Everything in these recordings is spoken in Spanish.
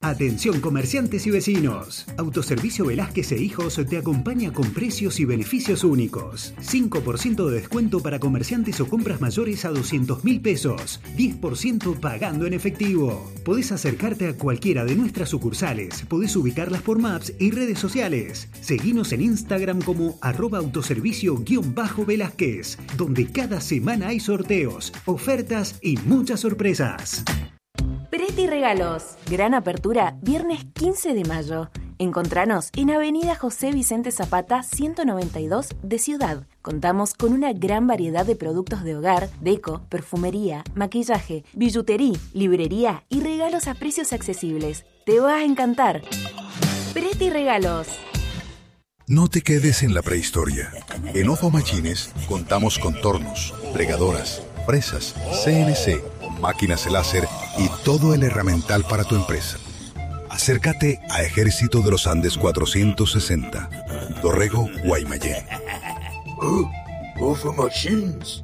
Atención comerciantes y vecinos. Autoservicio Velázquez e Hijos te acompaña con precios y beneficios únicos. 5% de descuento para comerciantes o compras mayores a 200.000 pesos. 10% pagando en efectivo. Podés acercarte a cualquiera de nuestras sucursales. Podés ubicarlas por Maps y redes sociales. Seguinos en Instagram como @autoservicio_Velázquez, donde cada semana hay sorteos, ofertas y muchas sorpresas. Preti Regalos. Gran apertura, viernes 15 de mayo. Encontranos en Avenida José Vicente Zapata 192 de Ciudad. Contamos con una gran variedad de productos de hogar, deco, perfumería, maquillaje, billutería, librería y regalos a precios accesibles. Te va a encantar. Preti Regalos. No te quedes en la prehistoria. En Ofo Machines contamos con tornos, plegadoras, presas, CNC, máquinas láser y todo el herramental para tu empresa. Acércate a Ejército de los Andes 460, Dorrego, Guaymallén. Ofo Machines.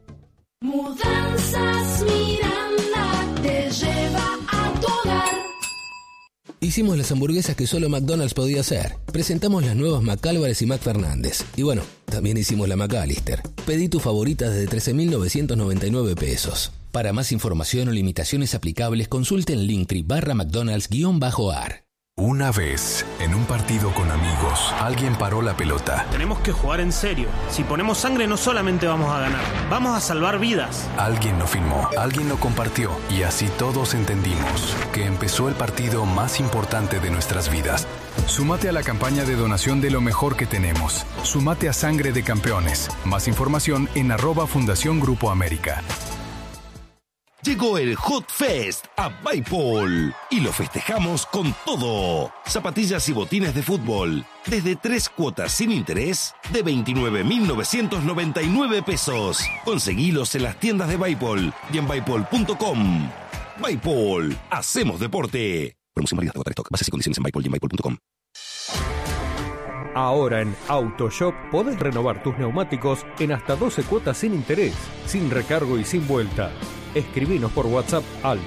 Mudanzas Miranda te lleva a tu hogar. Hicimos las hamburguesas que solo McDonald's podía hacer. Presentamos las nuevas McAlvarez y McFernández. Y bueno, también hicimos la McAllister. Pedí tu favorita desde 13.999 pesos. Para más información o limitaciones aplicables, consulte en Linktree/McDonald's_AR. Una vez, en un partido con amigos, alguien paró la pelota. Tenemos que jugar en serio. Si ponemos sangre no solamente vamos a ganar, vamos a salvar vidas. Alguien lo filmó, alguien lo compartió y así todos entendimos que empezó el partido más importante de nuestras vidas. Súmate a la campaña de donación de lo mejor que tenemos. Súmate a Sangre de Campeones. Más información en @Fundación Grupo América. Llegó el Hot Fest a Bipol y lo festejamos con todo. Zapatillas y botines de fútbol desde 3 cuotas sin interés de 29.999 pesos. Conseguilos en las tiendas de Bipol y en bipol.com. Bipol, hacemos deporte. Promoción válida hasta agotar stock. Bases y condiciones en Bipol y en bipol.com. Ahora en AutoShop podés renovar tus neumáticos en hasta 12 cuotas sin interés, sin recargo y sin vuelta. Escribinos por WhatsApp al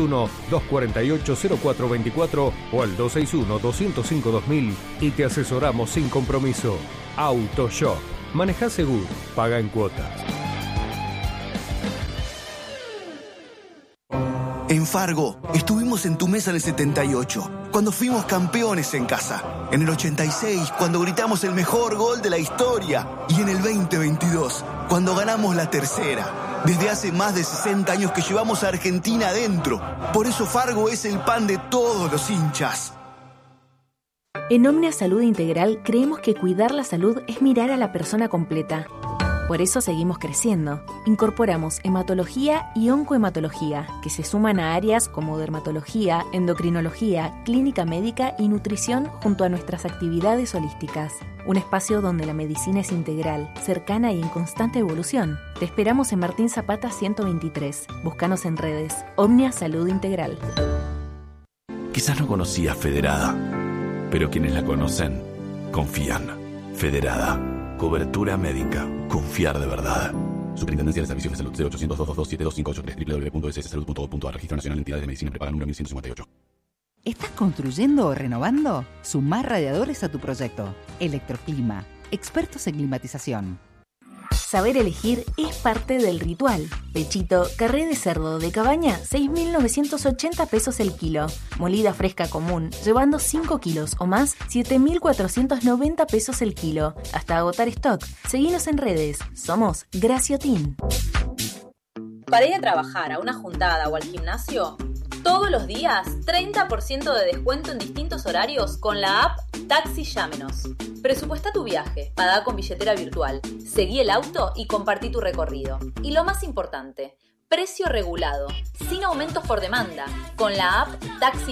261-248-0424 o al 261-205-2000 y te asesoramos sin compromiso. AutoShop. Maneja seguro. Paga en cuotas. En Fargo, estuvimos en tu mesa en el 78, cuando fuimos campeones en casa. En el 86, cuando gritamos el mejor gol de la historia. Y en el 2022, cuando ganamos la tercera. Desde hace más de 60 años que llevamos a Argentina adentro. Por eso Fargo es el pan de todos los hinchas. En Omnia Salud Integral creemos que cuidar la salud es mirar a la persona completa. Por eso seguimos creciendo. Incorporamos hematología y oncohematología, que se suman a áreas como dermatología, endocrinología, clínica médica y nutrición junto a nuestras actividades holísticas. Un espacio donde la medicina es integral, cercana y en constante evolución. Te esperamos en Martín Zapata 123. Búscanos en redes. Omnia Salud Integral. Quizás no conocías Federada, pero quienes la conocen confían. Federada. Cobertura médica. Confiar de verdad. Superintendencia de Servicios de Salud 0800-222-72583 www.sssalud.gov.ar. Registro Nacional de Entidades de Medicina Prepaga número 1158. ¿Estás construyendo o renovando? Sumar radiadores a tu proyecto. Electroclima. Expertos en climatización. Saber elegir es parte del ritual. Pechito, carré de cerdo de cabaña, 6.980 pesos el kilo. Molida fresca común, llevando 5 kilos o más, 7.490 pesos el kilo. Hasta agotar stock. Seguinos en redes. Somos Graciotin. Para ir a trabajar, a una juntada o al gimnasio, todos los días 30% de descuento en distintos horarios con la app Taxi Llámenos. Presupuesta tu viaje, paga con billetera virtual, seguí el auto y compartí tu recorrido. Y lo más importante, precio regulado, sin aumentos por demanda, con la app Taxi